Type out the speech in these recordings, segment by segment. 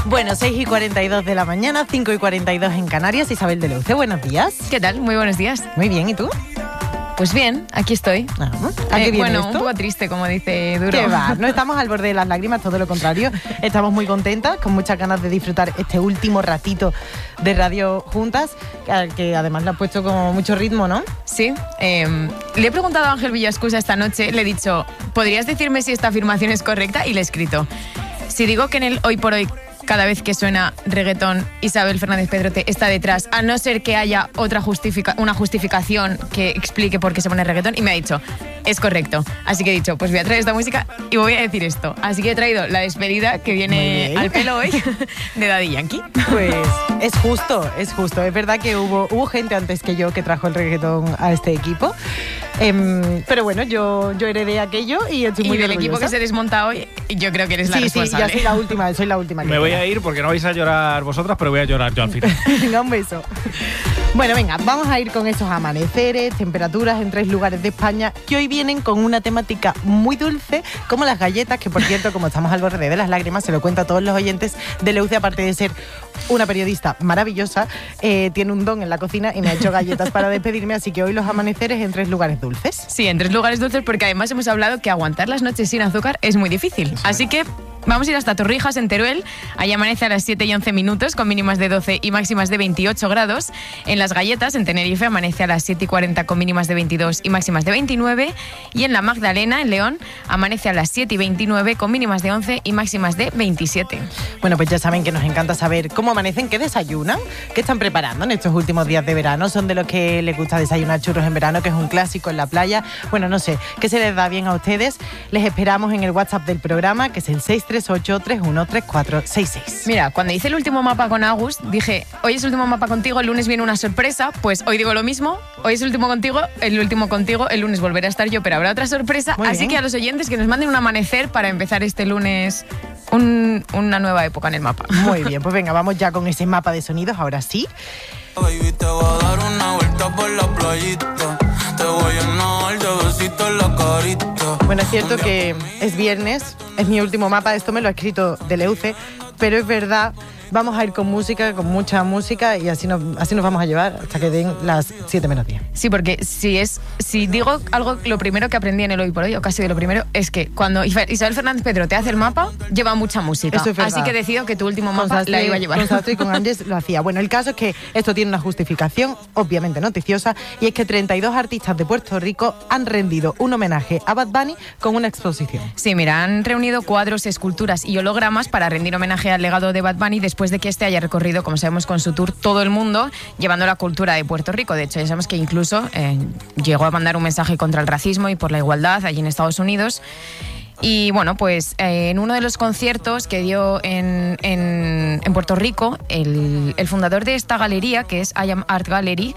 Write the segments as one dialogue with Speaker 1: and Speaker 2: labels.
Speaker 1: Bueno, 6:42 de la mañana, 5:42 en Canarias. Isabel de Leuce, buenos días.
Speaker 2: ¿Qué tal? Muy buenos días.
Speaker 1: Muy bien, ¿y tú?
Speaker 2: Pues bien, aquí estoy.
Speaker 1: ¿A qué viene
Speaker 2: bueno,
Speaker 1: esto?
Speaker 2: un poco triste, como dice Duro.
Speaker 1: ¿Qué va? No estamos al borde de las lágrimas, todo lo contrario. Estamos muy contentas, con muchas ganas de disfrutar este último ratito de radio juntas, que además le has puesto como mucho ritmo, ¿no?
Speaker 2: Sí. Le he preguntado a Ángel Villascusa esta noche, le he dicho, ¿podrías decirme si esta afirmación es correcta? Y le he escrito, si digo que en el Hoy por Hoy, cada vez que suena reggaetón, Isabel Fernández Pedrote está detrás, a no ser que haya una justificación que explique por qué se pone reggaetón, y me ha dicho, es correcto. Así que he dicho, pues voy a traer esta música y voy a decir esto. Así que he traído la despedida que viene al pelo hoy de Daddy Yankee.
Speaker 1: Pues es justo. Es verdad que hubo gente antes que yo que trajo el reggaetón a este equipo. Pero bueno, yo heredé aquello y estoy muy
Speaker 2: del
Speaker 1: orgullosa.
Speaker 2: equipo que se desmonta hoy, yo creo que eres la responsable.
Speaker 1: Sí, ya soy la última.
Speaker 3: Me voy a ir porque no vais a llorar vosotras, pero voy a llorar yo al final.
Speaker 1: Venga, un beso. Bueno, venga, vamos a ir con esos amaneceres, temperaturas en 3 lugares de España que hoy vienen con una temática muy dulce, como las galletas, que por cierto, como estamos al borde de las lágrimas, se lo cuento a todos los oyentes de Leuce, aparte de ser una periodista maravillosa, tiene un don en la cocina y me ha hecho galletas para despedirme, así que hoy los amaneceres en 3 lugares dulces.
Speaker 2: Sí, en 3 lugares dulces, porque además hemos hablado que aguantar las noches sin azúcar es muy difícil.
Speaker 3: Sí.
Speaker 2: Así que vamos a ir hasta Torrijas, en Teruel. Allí amanece a las 7:11, con mínimas de 12 y máximas de 28 grados. En Las Galletas, en Tenerife, amanece a las 7:40 con mínimas de 22 y máximas de 29. Y en La Magdalena, en León, amanece a las 7:29 con mínimas de 11 y máximas de 27.
Speaker 1: Bueno, pues ya saben que nos encanta saber cómo amanecen, qué desayunan, qué están preparando en estos últimos días de verano. Son de los que les gusta desayunar churros en verano, que es un clásico en la playa. Bueno, no sé, ¿qué se les da bien a ustedes? Les esperamos en el WhatsApp del programa, que es el 638-313466.
Speaker 2: Mira, cuando hice el último mapa con Agus, dije, hoy es el último mapa contigo, el lunes viene una sorpresa. Pues hoy digo lo mismo, hoy es el último contigo, el lunes volveré a estar yo, pero habrá otra sorpresa.
Speaker 1: Muy
Speaker 2: Así
Speaker 1: bien.
Speaker 2: que a los oyentes que nos manden un amanecer para empezar este lunes una nueva época en el mapa.
Speaker 1: Muy bien, pues venga, vamos ya con ese mapa de sonidos, ahora sí.
Speaker 4: Baby, te voy a dar una vuelta por la playita. Te voy a llenar de besitos en la carita.
Speaker 1: Bueno, es cierto que es viernes, es mi último mapa, esto me lo ha escrito de Leuce, pero es verdad, vamos a ir con música, con mucha música, y así nos vamos a llevar hasta que den las 7:10.
Speaker 2: Sí, porque si digo algo, lo primero que aprendí en el Hoy por Hoy, o casi de lo primero, es que cuando Isabel Fernández Pedro te hace el mapa, lleva mucha música.
Speaker 1: Eso es verdad.
Speaker 2: Así que decido que tu último mapa la iba a llevar.
Speaker 1: Con Sastro y con Andes lo hacía. Bueno, el caso es que esto tiene una justificación, obviamente noticiosa, y es que 32 artistas de Puerto Rico han rendido un homenaje a Bad Bunny con una exposición.
Speaker 2: Sí, mira, han reunido cuadros, esculturas y hologramas para rendir homenaje al legado de Bad Bunny después de que este haya recorrido, como sabemos, con su tour todo el mundo, llevando la cultura de Puerto Rico. De hecho, ya sabemos que incluso llegó a mandar un mensaje contra el racismo y por la igualdad allí en Estados Unidos. Y bueno, pues en uno de los conciertos que dio en Puerto Rico, el fundador de esta galería, que es I Am Art Gallery,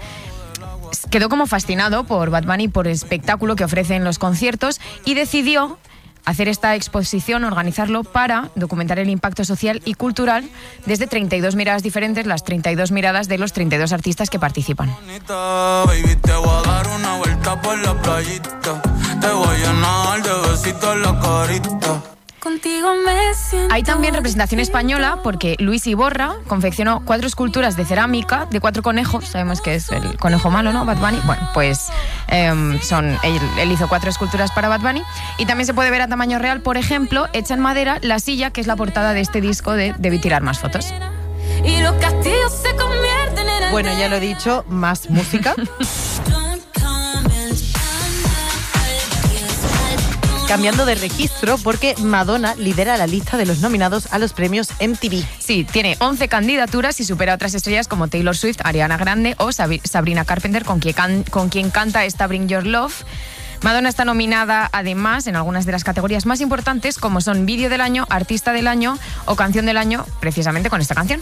Speaker 2: quedó como fascinado por Bad Bunny, por el espectáculo que ofrece en los conciertos, y decidió hacer esta exposición, organizarlo para documentar el impacto social y cultural desde 32 miradas diferentes, las 32 miradas de los 32 artistas que participan.
Speaker 4: Baby, te voy a dar una vuelta por la playita. Te voy a llenar de besitos en la carita.
Speaker 5: Contigo me siento.
Speaker 2: Hay también representación española porque Luis Iborra confeccionó 4 esculturas de cerámica de 4 conejos. Sabemos que es el conejo malo, ¿no? Bad Bunny. Bueno, pues él hizo 4 esculturas para Bad Bunny. Y también se puede ver a tamaño real, por ejemplo, hecha en madera, la silla, que es la portada de este disco de Debí tirar más fotos.
Speaker 5: Y los castillos se convierten en
Speaker 1: Bueno, ya lo he dicho, más música. Cambiando de registro porque Madonna lidera la lista de los nominados a los premios MTV.
Speaker 2: Sí, tiene 11 candidaturas y supera a otras estrellas como Taylor Swift, Ariana Grande o Sabrina Carpenter, con quien canta esta Bring Your Love. Madonna está nominada además en algunas de las categorías más importantes, como son Vídeo del Año, Artista del Año o Canción del Año, precisamente con esta canción.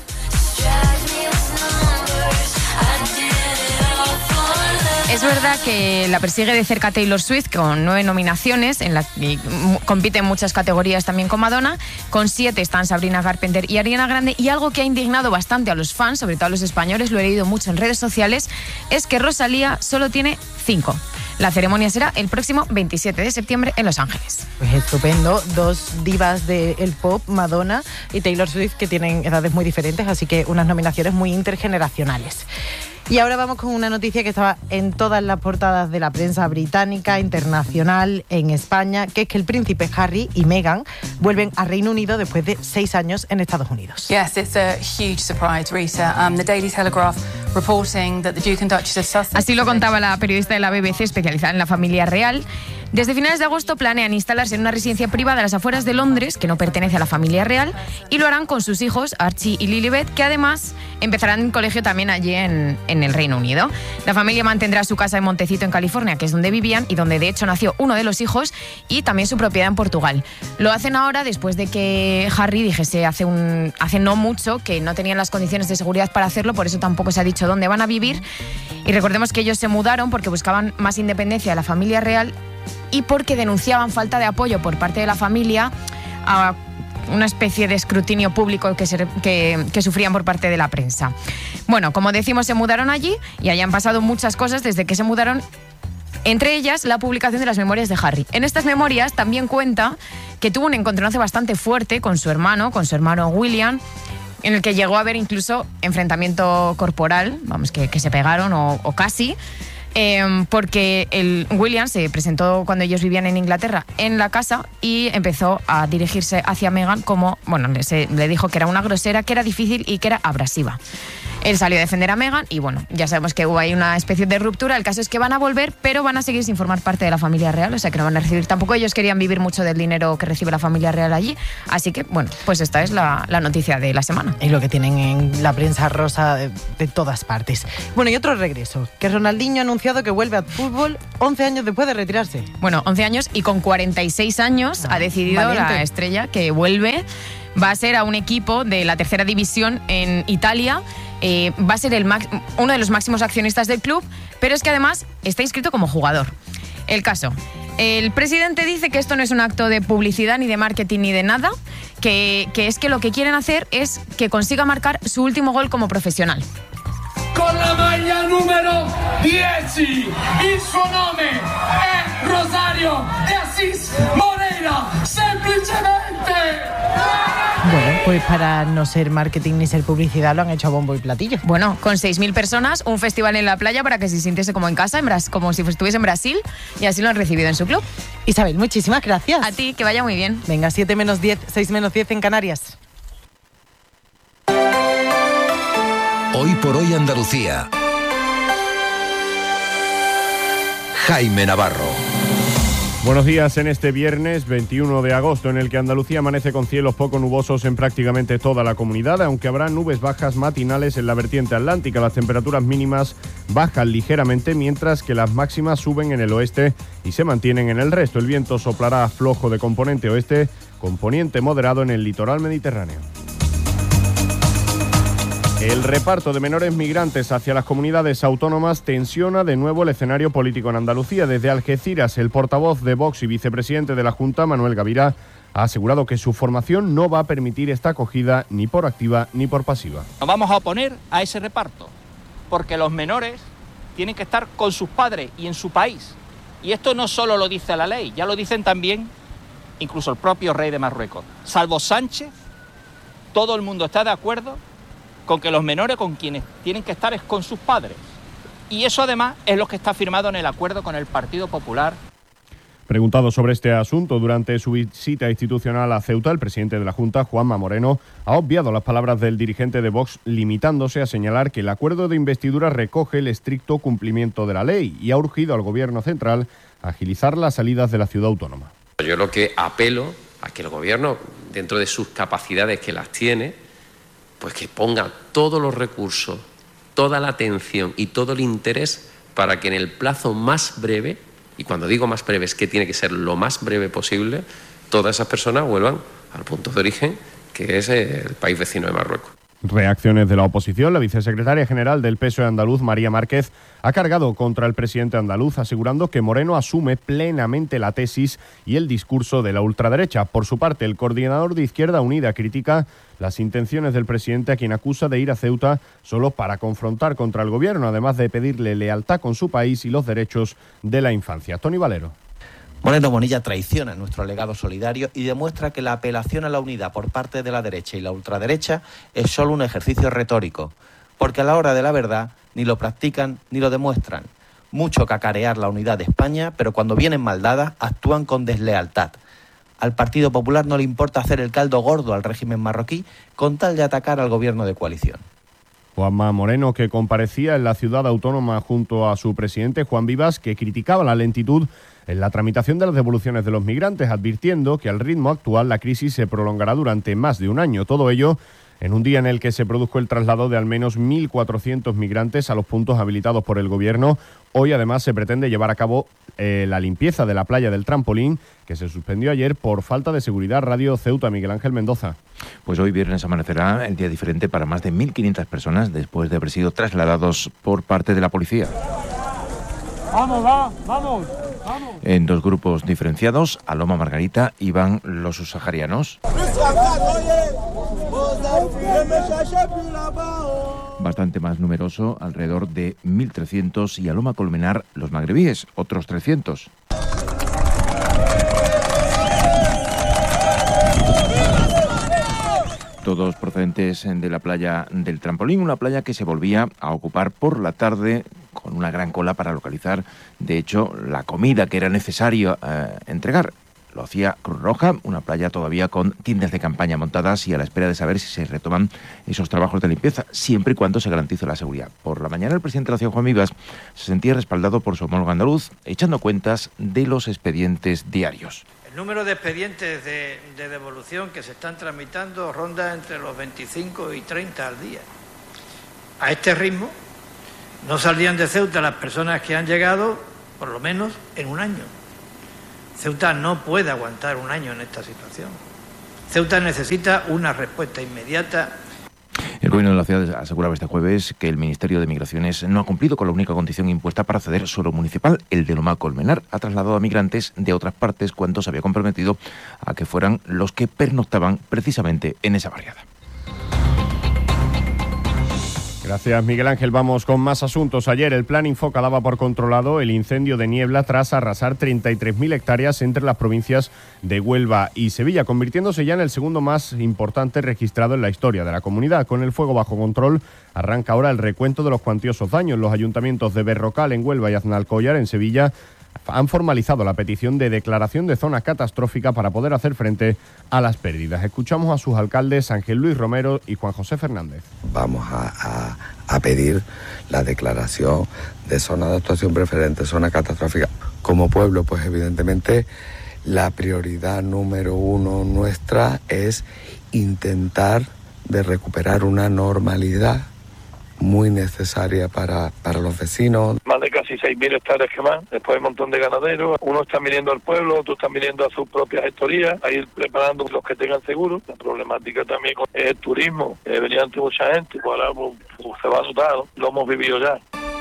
Speaker 2: Es verdad que la persigue de cerca Taylor Swift con 9 nominaciones, y compite en muchas categorías también con Madonna. Con 7 están Sabrina Carpenter y Ariana Grande. Y algo que ha indignado bastante a los fans, sobre todo a los españoles, lo he leído mucho en redes sociales, es que Rosalía solo tiene 5. La ceremonia será el próximo 27 de septiembre en Los Ángeles.
Speaker 1: Pues estupendo, dos divas del pop, Madonna y Taylor Swift, que tienen edades muy diferentes, así que unas nominaciones muy intergeneracionales. Y ahora vamos con una noticia que estaba en todas las portadas de la prensa británica, internacional, en España, que es que el príncipe Harry y Meghan vuelven a Reino Unido después de 6 años en Estados Unidos.
Speaker 6: Yes, it's a huge surprise, Rita. The Daily Telegraph reporting that the Duke and Duchess of Sussex...
Speaker 2: Así lo contaba la periodista de la BBC especializada en la familia real. Desde finales de agosto planean instalarse en una residencia privada a las afueras de Londres, que no pertenece a la familia real, y lo harán con sus hijos, Archie y Lilibet, que además empezarán un colegio también allí en el Reino Unido. La familia mantendrá su casa en Montecito, en California, que es donde vivían y donde de hecho nació uno de los hijos, y también su propiedad en Portugal. Lo hacen ahora después de que Harry dijese hace no mucho que no tenían las condiciones de seguridad para hacerlo, por eso tampoco se ha dicho dónde van a vivir. Y recordemos que ellos se mudaron porque buscaban más independencia de la familia real y porque denunciaban falta de apoyo por parte de la familia a una especie de escrutinio público que sufrían por parte de la prensa. Bueno, como decimos, se mudaron allí y allí han pasado muchas cosas desde que se mudaron, entre ellas la publicación de las memorias de Harry. En estas memorias también cuenta que tuvo un encontronazo bastante fuerte con su hermano William, en el que llegó a haber incluso enfrentamiento corporal, vamos, que se pegaron o casi. Porque el William se presentó cuando ellos vivían en Inglaterra en la casa y empezó a dirigirse hacia Meghan como, bueno, le dijo que era una grosera, que era difícil y que era abrasiva. Él salió a defender a Meghan y bueno, ya sabemos que hubo ahí una especie de ruptura. El caso es que van a volver, pero van a seguir sin formar parte de la familia real, o sea que no van a recibir tampoco. Ellos querían vivir mucho del dinero que recibe la familia real allí, así que bueno, pues esta es la noticia de la semana.
Speaker 1: Y lo que tienen en la prensa rosa de todas partes. Bueno, y otro regreso, que Ronaldinho ha anunciado que vuelve al fútbol 11 años después de retirarse.
Speaker 2: Bueno, 11 años y con 46 años ha decidido valiente. La estrella que vuelve. Va a ser a un equipo de la tercera división en Italia. Va a ser uno de los máximos accionistas del club, pero es que además está inscrito como jugador. El caso, el presidente dice que esto no es un acto de publicidad, ni de marketing, ni de nada, que es que lo que quieren hacer es que consiga marcar su último gol como profesional.
Speaker 7: Con la maglia número 10, il suo nome è Rosario de Assis Moreira, semplicemente.
Speaker 1: Bueno, pues para no ser marketing ni ser publicidad lo han hecho a bombo y platillo.
Speaker 2: Bueno, con 6.000 personas, un festival en la playa para que se sintiese como en casa, como si estuviese en Brasil, y así lo han recibido en su club.
Speaker 1: Isabel, muchísimas gracias.
Speaker 2: A ti, que vaya muy bien.
Speaker 1: Venga, 7 menos 10, 6 menos 10 en Canarias.
Speaker 8: Hoy por hoy Andalucía. Jaime Navarro.
Speaker 9: Buenos días en este viernes 21 de agosto, en el que Andalucía amanece con cielos poco nubosos en prácticamente toda la comunidad, aunque habrá nubes bajas matinales en la vertiente atlántica. Las temperaturas mínimas bajan ligeramente, mientras que las máximas suben en el oeste y se mantienen en el resto. El viento soplará flojo de componente oeste, componente moderado en el litoral mediterráneo. El reparto de menores migrantes hacia las comunidades autónomas tensiona de nuevo el escenario político en Andalucía. Desde Algeciras, el portavoz de Vox y vicepresidente de la Junta, Manuel Gavirá, ha asegurado que su formación no va a permitir esta acogida ni por activa ni por pasiva.
Speaker 10: Nos vamos a oponer a ese reparto, porque los menores tienen que estar con sus padres y en su país. Y esto no solo lo dice la ley, ya lo dicen también incluso el propio rey de Marruecos. Salvo Sánchez, todo el mundo está de acuerdo con que los menores con quienes tienen que estar es con sus padres. Y eso además es lo que está firmado en el acuerdo con el Partido Popular.
Speaker 9: Preguntado sobre este asunto durante su visita institucional a Ceuta, el presidente de la Junta, Juanma Moreno, ha obviado las palabras del dirigente de Vox, limitándose a señalar que el acuerdo de investidura recoge el estricto cumplimiento de la ley y ha urgido al Gobierno central a agilizar las salidas de la ciudad autónoma.
Speaker 11: Yo lo que apelo a que el Gobierno, dentro de sus capacidades que las tiene, pues que ponga todos los recursos, toda la atención y todo el interés para que en el plazo más breve, y cuando digo más breve es que tiene que ser lo más breve posible, todas esas personas vuelvan al punto de origen, que es el país vecino de Marruecos.
Speaker 9: Reacciones de la oposición. La vicesecretaria general del PSOE andaluz, María Márquez, ha cargado contra el presidente andaluz, asegurando que Moreno asume plenamente la tesis y el discurso de la ultraderecha. Por su parte, el coordinador de Izquierda Unida critica las intenciones del presidente, a quien acusa de ir a Ceuta solo para confrontar contra el gobierno, además de pedirle lealtad con su país y los derechos de la infancia. Tony Valero.
Speaker 12: Moreno Bonilla traiciona nuestro legado solidario y demuestra que la apelación a la unidad por parte de la derecha y la ultraderecha es solo un ejercicio retórico, porque a la hora de la verdad ni lo practican ni lo demuestran. Mucho cacarear la unidad de España, pero cuando vienen mal dadas actúan con deslealtad. Al Partido Popular no le importa hacer el caldo gordo al régimen marroquí con tal de atacar al gobierno de coalición.
Speaker 9: Juanma Moreno, que comparecía en la ciudad autónoma junto a su presidente Juan Vivas, que criticaba la lentitud en la tramitación de las devoluciones de los migrantes, advirtiendo que al ritmo actual la crisis se prolongará durante más de un año. Todo ello en un día en el que se produjo el traslado de al menos 1.400 migrantes a los puntos habilitados por el Gobierno. Hoy, además, se pretende llevar a cabo la limpieza de la playa del Trampolín, que se suspendió ayer por falta de seguridad. Radio Ceuta, Miguel Ángel Mendoza.
Speaker 13: Pues hoy viernes amanecerá el día diferente para más de 1.500 personas después de haber sido trasladados por parte de la policía.
Speaker 7: Vamos.
Speaker 13: En dos grupos diferenciados, a Loma Margarita iban los subsaharianos, bastante más numeroso, alrededor de 1.300, y a Loma Colmenar los magrebíes, otros 300. Todos procedentes de la playa del Trampolín, una playa que se volvía a ocupar por la tarde con una gran cola para localizar, de hecho, la comida que era necesario entregar. Lo hacía Cruz Roja, una playa todavía con tiendas de campaña montadas y a la espera de saber si se retoman esos trabajos de limpieza, siempre y cuando se garantice la seguridad. Por la mañana, el presidente de la ciudad, Juan Vivas, se sentía respaldado por su homólogo andaluz, echando cuentas de los expedientes diarios.
Speaker 14: El número de expedientes de devolución que se están tramitando ronda entre los 25 y 30 al día. A este ritmo, no saldrían de Ceuta las personas que han llegado, por lo menos, en un año. Ceuta no puede aguantar un año en esta situación. Ceuta necesita una respuesta inmediata.
Speaker 13: El gobierno de la ciudad aseguraba este jueves que el Ministerio de Migraciones no ha cumplido con la única condición impuesta para ceder suelo municipal. El de Loma Colmenar ha trasladado a migrantes de otras partes cuando se había comprometido a que fueran los que pernoctaban precisamente en esa barriada.
Speaker 9: Gracias, Miguel Ángel. Vamos con más asuntos. Ayer el Plan Infoca daba por controlado el incendio de Niebla tras arrasar 33.000 hectáreas entre las provincias de Huelva y Sevilla, convirtiéndose ya en el segundo más importante registrado en la historia de la comunidad. Con el fuego bajo control, arranca ahora el recuento de los cuantiosos daños. Los ayuntamientos de Berrocal, en Huelva, y Aznalcóllar, en Sevilla, han formalizado la petición de declaración de zona catastrófica para poder hacer frente a las pérdidas. Escuchamos a sus alcaldes Ángel Luis Romero y Juan José Fernández.
Speaker 15: Vamos a pedir la declaración de zona de actuación preferente, zona catastrófica. Como pueblo, pues evidentemente la prioridad número uno nuestra es intentar de recuperar una normalidad muy necesaria para los vecinos.
Speaker 16: Más de casi 6.000 hectáreas quemadas, después hay un montón de ganaderos, unos están viniendo al pueblo, otros están viniendo a sus propias gestorías, a ir preparando los que tengan seguro. La problemática también es el turismo, venía antes mucha gente, pues ahora se va a notar, ¿no? Lo hemos vivido ya.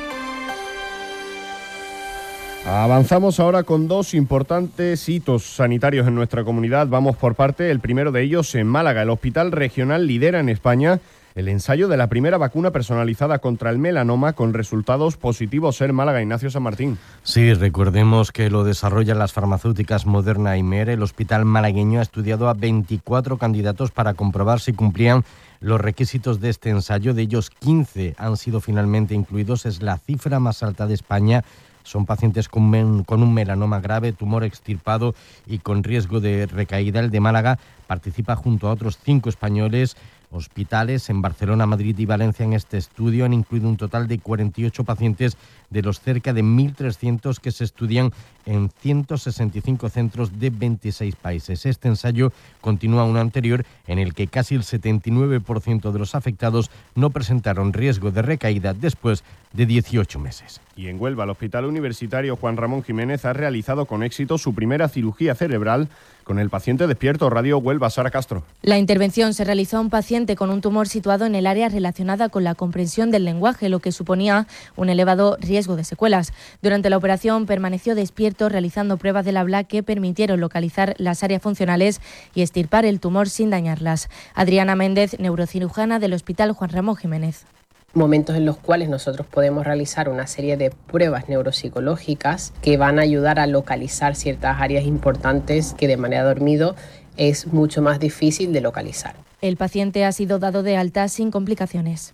Speaker 9: Avanzamos ahora con dos importantes hitos sanitarios en nuestra comunidad. Vamos por parte. El primero de ellos en Málaga. El Hospital Regional lidera en España el ensayo de la primera vacuna personalizada contra el melanoma con resultados positivos en Málaga. Ignacio San Martín.
Speaker 17: Sí, recordemos que lo desarrollan las farmacéuticas Moderna y Mer. El hospital malagueño ha estudiado a 24 candidatos para comprobar si cumplían los requisitos de este ensayo. De ellos, 15 han sido finalmente incluidos. Es la cifra más alta de España. Son pacientes con un melanoma grave, tumor extirpado y con riesgo de recaída. El de Málaga participa junto a otros 5 españoles. Hospitales en Barcelona, Madrid y Valencia en este estudio han incluido un total de 48 pacientes de los cerca de 1.300 que se estudian en 165 centros de 26 países. Este ensayo continúa uno anterior en el que casi el 79% de los afectados no presentaron riesgo de recaída después de 18 meses.
Speaker 9: Y en Huelva, el Hospital Universitario Juan Ramón Jiménez ha realizado con éxito su primera cirugía cerebral con el paciente despierto. Radio Huelva, Sara Castro.
Speaker 18: La intervención se realizó a un paciente con un tumor situado en el área relacionada con la comprensión del lenguaje, lo que suponía un elevado riesgo de secuelas. Durante la operación permaneció despierto realizando pruebas del habla que permitieron localizar las áreas funcionales y extirpar el tumor sin dañarlas. Adriana Méndez, neurocirujana del Hospital Juan Ramón Jiménez.
Speaker 19: Momentos en los cuales nosotros podemos realizar una serie de pruebas neuropsicológicas que van a ayudar a localizar ciertas áreas importantes que de manera dormido es mucho más difícil de localizar.
Speaker 18: El paciente ha sido dado de alta sin complicaciones.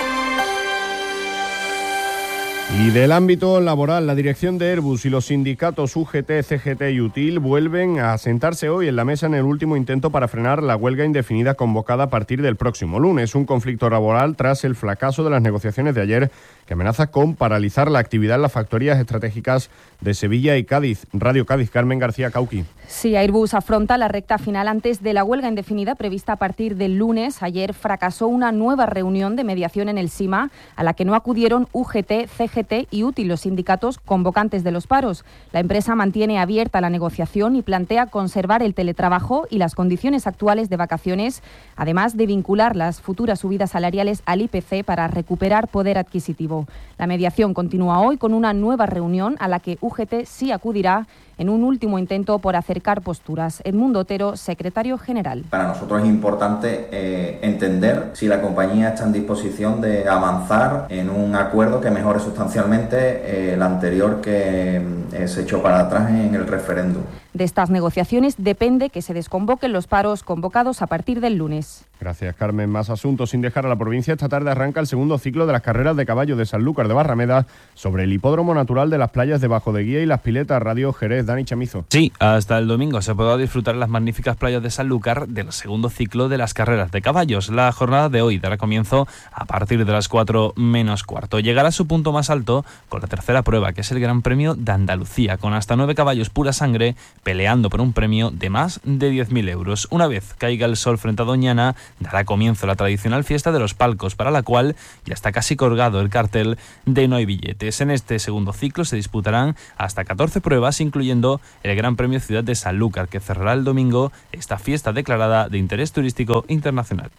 Speaker 9: Y del ámbito laboral, la dirección de Airbus y los sindicatos UGT, CGT y UTIL vuelven a sentarse hoy en la mesa en el último intento para frenar la huelga indefinida convocada a partir del próximo lunes. Un conflicto laboral tras el fracaso de las negociaciones de ayer que amenaza con paralizar la actividad en las factorías estratégicas de Sevilla y Cádiz. Radio Cádiz, Carmen García Cauqui.
Speaker 20: Sí, Airbus afronta la recta final antes de la huelga indefinida prevista a partir del lunes. Ayer fracasó una nueva reunión de mediación en el SIMA a la que no acudieron UGT, CGT y UTIL, los sindicatos convocantes de los paros. La empresa mantiene abierta la negociación y plantea conservar el teletrabajo y las condiciones actuales de vacaciones, además de vincular las futuras subidas salariales al IPC para recuperar poder adquisitivo. La mediación continúa hoy con una nueva reunión a la que UGT sí acudirá en un último intento por acercar posturas. Edmundo Otero, secretario general.
Speaker 21: Para nosotros es importante entender si la compañía está en disposición de avanzar en un acuerdo que mejore sustancialmente el anterior que se echó para atrás en el referéndum.
Speaker 20: De estas negociaciones depende que se desconvoquen los paros convocados a partir del lunes.
Speaker 9: Gracias, Carmen. Más asuntos sin dejar a la provincia. Esta tarde arranca el segundo ciclo de las carreras de caballo de Sanlúcar de Barrameda sobre el hipódromo natural de las playas de Bajo de Guía y las Piletas. Radio Jerez, Dani Chamizo.
Speaker 22: Sí, hasta el domingo se podrá disfrutar en las magníficas playas de Sanlúcar del segundo ciclo de las carreras de caballos. La jornada de hoy dará comienzo a partir de las 4 menos cuarto. Llegará a su punto más alto con la tercera prueba, que es el Gran Premio de Andalucía, con hasta 9 caballos pura sangre peleando por un premio de más de 10.000 euros. Una vez caiga el sol frente a Doñana, dará comienzo la tradicional fiesta de los palcos, para la cual ya está casi colgado el cartel de No hay billetes. En este segundo ciclo se disputarán hasta 14 pruebas, incluyendo el Gran Premio Ciudad de Sanlúcar, que cerrará el domingo esta fiesta declarada de interés turístico internacional.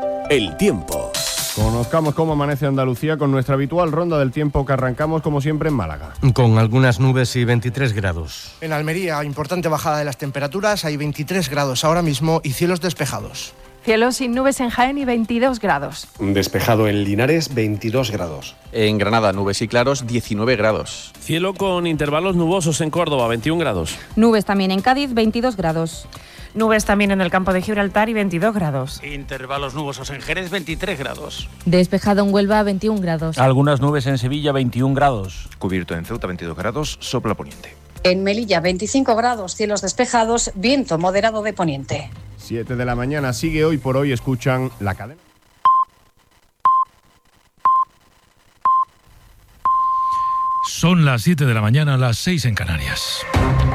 Speaker 8: El tiempo.
Speaker 9: Conozcamos cómo amanece Andalucía con nuestra habitual ronda del tiempo, que arrancamos como siempre en Málaga.
Speaker 17: Con algunas nubes y 23 grados.
Speaker 23: En Almería, importante bajada de las temperaturas, hay 23 grados ahora mismo y cielos despejados.
Speaker 24: Cielos sin nubes en Jaén y 22 grados.
Speaker 25: Despejado en Linares, 22 grados.
Speaker 26: En Granada, nubes y claros, 19 grados.
Speaker 27: Cielo con intervalos nubosos en Córdoba, 21 grados.
Speaker 20: Nubes también en Cádiz, 22 grados.
Speaker 28: Nubes también en el campo de Gibraltar y 22 grados.
Speaker 10: Intervalos nubosos en Jerez, 23 grados.
Speaker 18: Despejado en Huelva, 21 grados.
Speaker 27: Algunas nubes en Sevilla, 21 grados.
Speaker 13: Cubierto en Ceuta, 22 grados, sopla poniente.
Speaker 29: En Melilla, 25 grados, cielos despejados, viento moderado de poniente.
Speaker 9: 7 de la mañana, sigue Hoy por Hoy, escuchan la cadena.
Speaker 30: Son las 7 de la mañana, las 6 en Canarias.